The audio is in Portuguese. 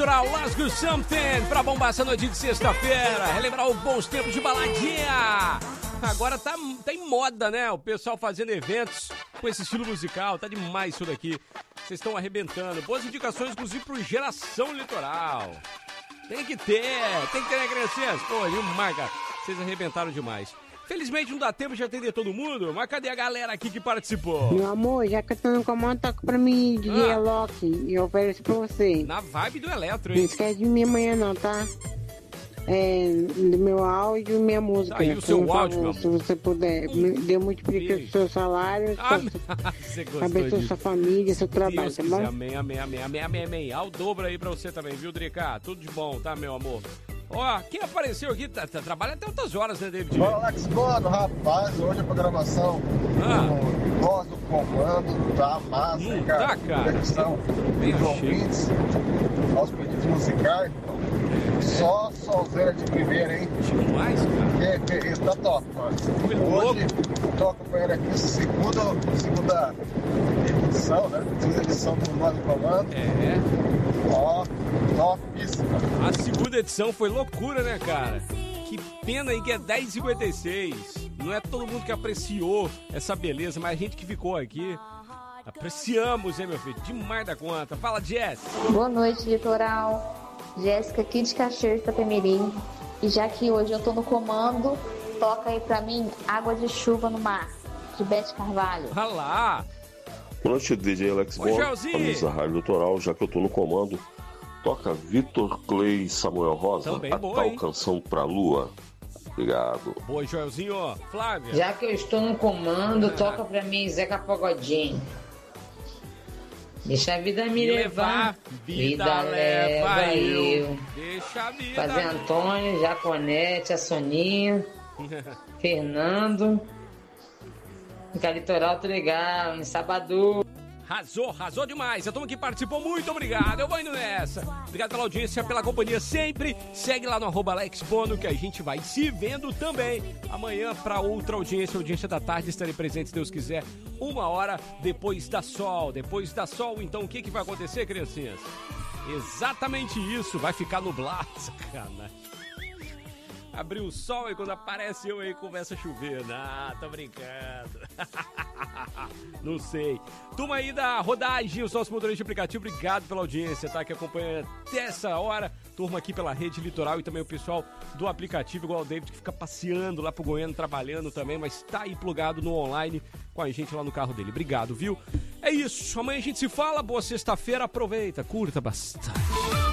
Litoral, Let's Do Something, pra bombar essa noite de sexta-feira, relembrar os bons tempos de baladinha. Agora tá em moda, né? O pessoal fazendo eventos com esse estilo musical, tá demais isso daqui. Vocês estão arrebentando. Boas indicações, inclusive, pro Geração Litoral. Tem que ter, né, criancinhas? Pô, demais, cara. Vocês arrebentaram demais. Felizmente não dá tempo de atender todo mundo, mas cadê a galera aqui que participou? Meu amor, já que eu tô no comando, toca pra mim de Loki e eu ofereço pra você. Na vibe do Eletro, hein? Não esquece de mim amanhã não, tá? Do meu áudio e minha música. Aí o seu áudio, meu amor. Se você puder, dê multiplica o seu salário, abençoe sua família, seu trabalho, Deus tá quiser. bom? Amém. Ao dobro aí pra você também, viu, Drica? Tudo de bom, tá, meu amor? Ó, quem apareceu aqui, trabalha até outras horas, né, David? Fala, Alex Bono, rapaz, hoje a programação Voz do Comando, tá massa, hein, cara? Tá, cara. Conexão dos ouvintes, aos pedidos musicais, só solzeira de primeira, hein? Demais, cara. Isso tá top, mano. Hoje, tô acompanhando aqui segunda edição, né? Segunda edição do Voz do Comando. Ó, topíssima. A segunda edição foi loucura, né, cara? Que pena aí que é 10h56. Não é todo mundo que apreciou essa beleza, mas a gente que ficou aqui, apreciamos, hein, meu filho? Demais da conta. Fala, Jess. Boa noite, Litoral. Jéssica aqui de Caxias, Itapemirim. E já que hoje eu tô no comando, toca aí pra mim Água de Chuva no Mar, de Beth Carvalho. Olha lá. Boa noite, DJ Alex Bono, camisa Rádio Litoral, já que eu tô no comando, toca Vitor Clay e Samuel Rosa, também a boa, tal hein? Canção pra Lua. Obrigado. Boa, Joelzinho. Flávia. Já que eu estou no comando, toca pra mim Zeca Pagodinho. Deixa a vida me levar, vida leva eu. Deixa a vida. Fazer Antônio, Jaconete, a Soninha, Fernando. Fica Litoral, tá legal, em sábado. Arrasou demais. A turma que participou, muito obrigado. Eu vou indo nessa. Obrigado pela audiência, pela companhia sempre. Segue lá no @AlexBono que a gente vai se vendo também. Amanhã para outra audiência da tarde, estarei presente, se Deus quiser, 1h depois da sol. Depois da sol, então o que vai acontecer, criancinhas? Exatamente isso, vai ficar nublado, sacanagem. Abriu o sol e quando aparece eu aí começa a chover. Ah, tô brincando. Não sei. Turma aí da rodagem, os nossos motoristas de aplicativo, obrigado pela audiência, tá? Que acompanha até essa hora. Turma aqui pela Rede Litoral e também o pessoal do aplicativo, igual o David, que fica passeando lá pro Goiânia, trabalhando também, mas tá aí plugado no online com a gente lá no carro dele. Obrigado, viu? É isso. Amanhã a gente se fala. Boa sexta-feira. Aproveita, curta bastante.